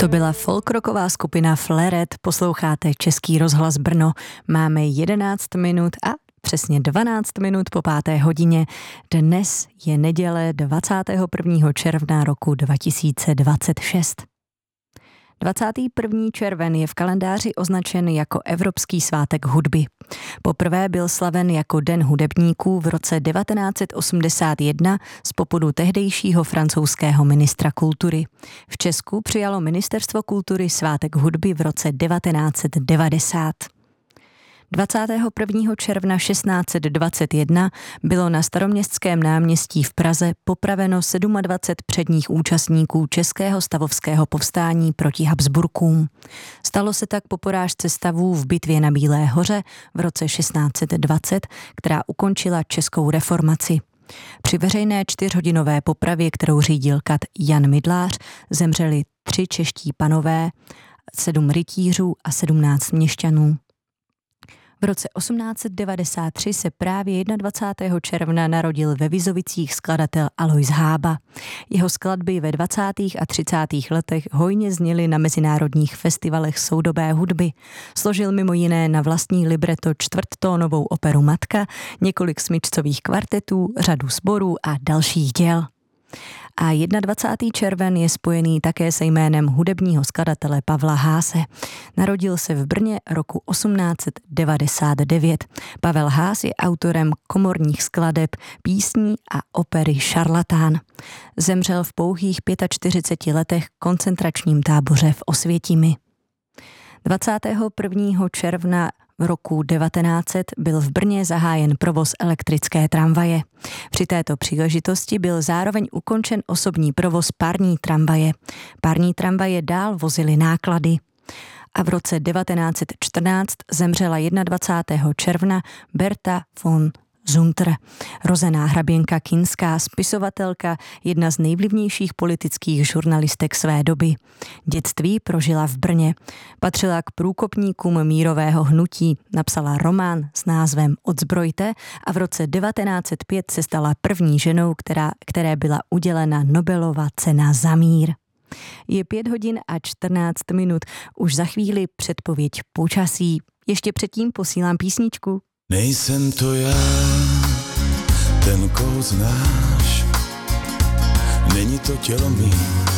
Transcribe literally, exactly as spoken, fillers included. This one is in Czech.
To byla folkrocková skupina Fleret, posloucháte Český rozhlas Brno. Máme jedenáct minut a přesně dvanáct minut po páté hodině. Dnes je neděle dvacátého prvního června roku dva tisíce dvacet šest. dvacátý první červen je v kalendáři označen jako Evropský svátek hudby. Poprvé byl slaven jako Den hudebníků v roce devatenáct set osmdesát jedna z popudu tehdejšího francouzského ministra kultury. V Česku přijalo Ministerstvo kultury svátek hudby v roce devatenáct set devadesát. dvacátého prvního června šestnáct set dvacet jedna bylo na Staroměstském náměstí v Praze popraveno dvacet sedm předních účastníků českého stavovského povstání proti Habsburkům. Stalo se tak po porážce stavů v bitvě na Bílé hoře v roce šestnáct set dvacet, která ukončila českou reformaci. Při veřejné čtyřhodinové popravě, kterou řídil kat Jan Mydlář, zemřeli tři čeští panové, sedm rytířů a sedmnáct měšťanů. V roce osmnáct set devadesát tři se právě dvacátého prvního června narodil ve Vizovicích skladatel Alois Hába. Jeho skladby ve dvacátých a třicátých letech hojně zněly na mezinárodních festivalech soudobé hudby. Složil mimo jiné na vlastní libreto čtvrttónovou operu Matka, několik smyčcových kvartetů, řadu sborů a dalších děl. A dvacátého prvního červen je spojený také se jménem hudebního skladatele Pavla Haase. Narodil se v Brně roku osmnáct set devadesát devět. Pavel Haas je autorem komorních skladeb, písní a opery Šarlatán. Zemřel v pouhých čtyřiceti pěti letech v koncentračním táboře v Osvětimi. dvacátého prvního června v roku devatenáct set byl v Brně zahájen provoz elektrické tramvaje. Při této příležitosti byl zároveň ukončen osobní provoz parní tramvaje. Parní tramvaje dál vozily náklady. A v roce devatenáct set čtrnáct zemřela dvacátého prvního června Berta von Zunter, rozená hraběnka Kinská, spisovatelka, jedna z nejvlivnějších politických žurnalistek své doby. Dětství prožila v Brně. Patřila k průkopníkům mírového hnutí, napsala román s názvem Odzbrojte a v roce devatenáct set pět se stala první ženou, která, které byla udělena Nobelova cena za mír. Je pět hodin a čtrnáct minut, už za chvíli předpověď počasí. Ještě předtím posílám písničku. Nejsem to já, ten, koho znáš, není to tělo mý,